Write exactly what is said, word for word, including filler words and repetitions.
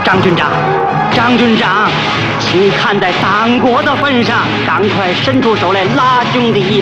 张军长，张军长，请看在党国的份上，赶快伸出手来拉兄弟一